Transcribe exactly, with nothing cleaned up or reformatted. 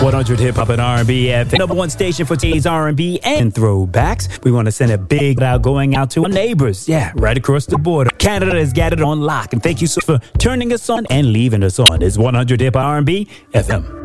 one hundred Hip Hop and R and B F M, number one station for today's R and B and throwbacks. We want to send a big out going out to our neighbors. Yeah, right across the border. Canada has got it on lock. And thank you so much for turning us on and leaving us on. It's one hundred Hip Hop R and B F M.